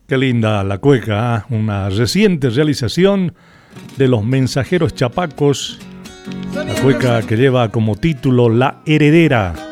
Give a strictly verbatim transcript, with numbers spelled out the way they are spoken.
Qué linda la cueca, ¿eh? Una reciente realización de Los Mensajeros Chapacos. La cueca que lleva como título La Heredera.